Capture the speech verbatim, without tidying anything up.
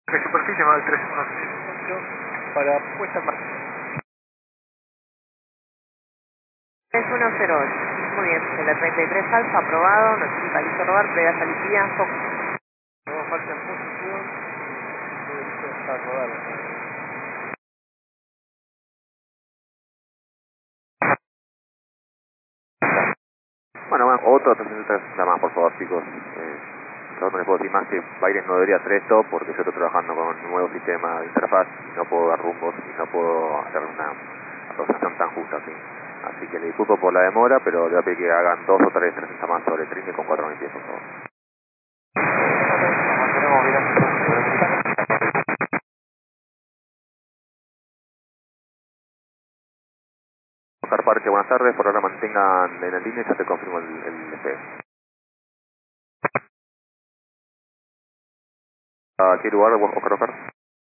De superficie va al tres uno ocho para puesta en marcha. tres uno cero ocho. Muy bien. De la treinta y tres Alfa, aprobado. Notifica listo rodar, previa salida. Luego marcha en posición. Estoy listo a rodar. Bueno, bueno, otro trescientos sesenta más, por favor, chicos. Eh, yo no les puedo decir más que Baires no debería hacer esto porque yo estoy trabajando con un nuevo sistema de interfaz y no puedo dar rumbos y no puedo hacer una aproximación tan justa así. Así que le disculpo por la demora, pero le voy a pedir que hagan dos o tres trescientos más sobre el trinity con cuatro mil pies, por favor. Nos mantenemos mirando. Oscar Parque, buenas tardes. Por ahora mantengan en la línea y ya te confirmo el, el despegue. ¿A qué lugar, Oscar Oscar?